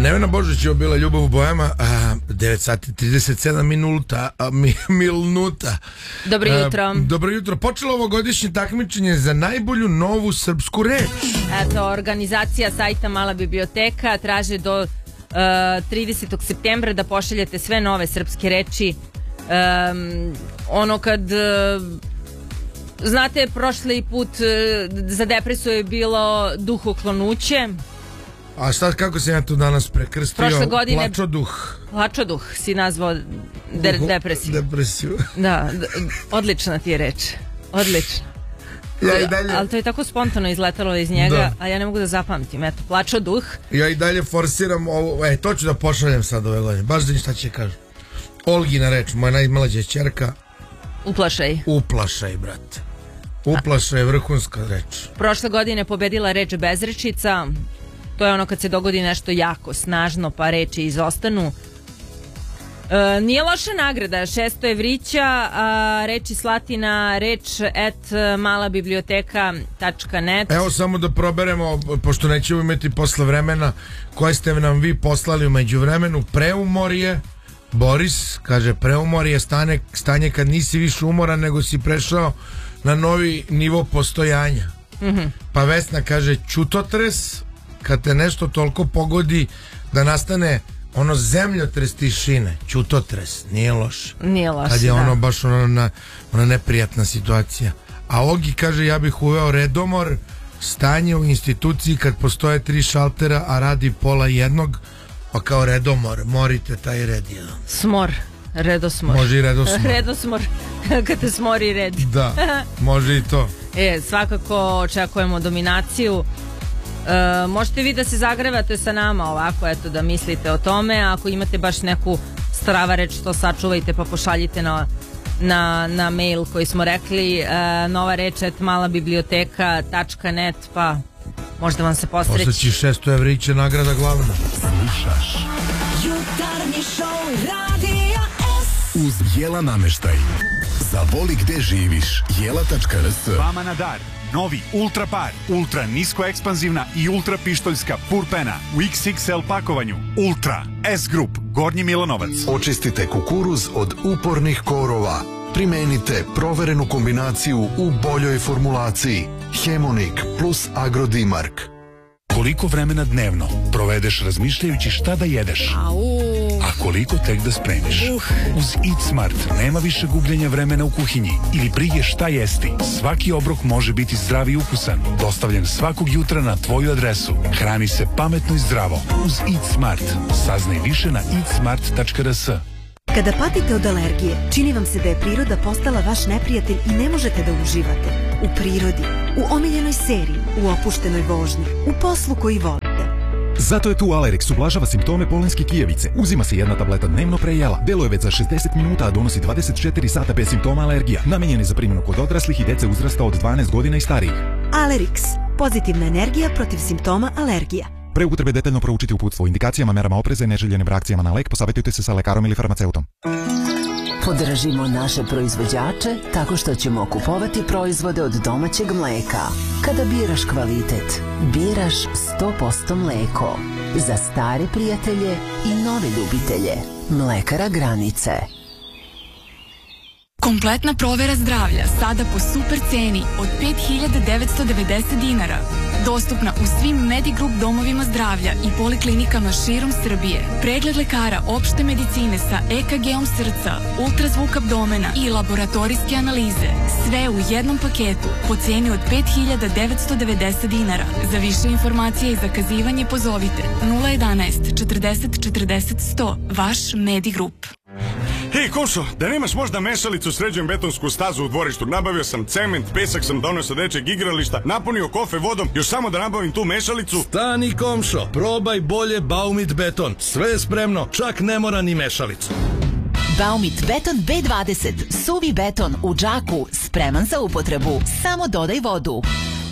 Nevena Božić je bila Ljubav u bojama, 9 sati 37 minuta. Dobro jutro. Dobro jutro. Počelo ovogodišnje takmičenje za najbolju novu srpsku reč. Eto, organizacija sajta Mala biblioteka traže do 30. septembra da pošaljete sve nove srpske reči. Ono kad... Znate, prošli put za depresiju je bilo duhoklonuće. A sad kako sam ja to danas prekrstio? Prošle godine Plačoduh. Plačoduh si nazvao depresiju. Da, odlična ti je reč. Odlična. Ja i dalje... Ali to je tako spontano izletalo iz njega, a ja ne mogu da zapamtim. Eto, Plačoduh. Ja i dalje forsiram ovo. To ću da pošaljem sad ove godine. Baš da ništa šta će kažu. Olgina reč, moja najmlađa ćerka. Uplašaj. Uplašaj, brate. Uplašaj je vrhunska reč. Prošle godine pobedila reč bezrečica. To je ono kad se dogodi nešto jako snažno pa reči izostanu. Nije loša nagrada, 600 evrića, reči Slatina, reč@malabiblioteka.net. Evo samo da proberemo, pošto nećemo imati posle vremena, koje ste nam vi poslali u međuvremenu. Preumorje, Boris kaže, preumorje je stanje kad nisi više umoran nego si prešao na novi nivo postojanja. Pa Vesna kaže, ćutotres, kad te nešto toliko pogodi da nastane ono zemljotres tišine, ćutotres, nije loš. Nije loš, kad je ono baš ona neprijatna situacija. A Ogi kaže, ja bih uveo redomor, stanje u instituciji kad postoje 3 šaltera, a radi pola jednog, pa kao redomor, morite taj red jedan. Smor, redosmor. Može i redosmor. Redosmor, kad te smori red. Da, može i to. Svakako očekujemo dominaciju. Možete vi da se zagrevate sa nama ovako, eto, da mislite o tome. Ako imate baš neku strava reč, to sačuvajte pa pošaljite na mail koji smo rekli, nova reč @malabiblioteka.net, pa možda vam se postreći. Postaći 600 evrića nagrada glavna. Slušaš Jutarnji šou Radio S uz Jela nameštaj. Zavoli gde živiš, jela.rs. Vama na dar novi Ultra Par, ultra nisko ekspanzivna i ultra pištoljska purpena u XXL pakovanju. Ultra S Group, Gornji Milanovac. Očistite kukuruz od upornih korova. Primenite proverenu kombinaciju u boljoj formulaciji. Hemonik plus Agrodimark. Koliko vremena dnevno provedeš razmišljajući šta da jedeš? A koliko tek da spremiš? Uz Eat Smart nema više gubljenja vremena u kuhinji ili brige šta jesti. Svaki obrok može biti zdrav i ukusan. Dostavljen svakog jutra na tvoju adresu. Hrani se pametno i zdravo. Uz Eat Smart. Saznaj više na eatsmart.rs. Kada patite od alergije, čini vam se da je priroda postala vaš neprijatelj i ne možete da uživate. U prirodi, u omiljenoj seriji, u opuštenoj vožnji, u poslu koji volite. Zato je tu Alerix, ublažava simptome polenske kijevice. Uzima se 1 tableta dnevno pre jela. Deluje već za 60 minuta, a donosi 24 sata bez simptoma alergija. Namenjen je za primjenu kod odraslih i dece uzrasta od 12 godina i starijih. Alerix, pozitivna energija protiv simptoma alergija. Pre upotrebe detaljno proučiti uputstvo o indikacijama, merama opreza i neželjenim reakcijama na lek, posavjetujte se sa lekarom ili farmaceutom. Podržimo naše proizvođače tako što ćemo kupovati proizvode od domaćeg mleka. Kada biraš kvalitet, biraš 100% mleko. Za stare prijatelje i nove ljubitelje. Mlekara Granice. Kompletna provera zdravlja sada po super ceni od 5.990 dinara. Dostupna u svim Medigroup domovima zdravlja i poliklinikama širom Srbije. Pregled lekara opšte medicine sa EKG-om srca, ultrazvuk abdomena i laboratorijske analize. Sve u jednom paketu po ceni od 5.990 dinara. Za više informacije i zakazivanje pozovite 011 40 40 100. Vaš Medigroup. Hej, komšo, da nemaš možda mešalicu, sređujem betonsku stazu u dvorištu. Nabavio sam cement, pesak sam donio sa dečeg igrališta, napunio kofe vodom, još samo da nabavim tu mešalicu. Stani, komšo, probaj bolje Baumit beton. Sve je spremno, čak ne mora ni mešalicu. Baumit beton B20, suvi beton u džaku, spreman za upotrebu. Samo dodaj vodu.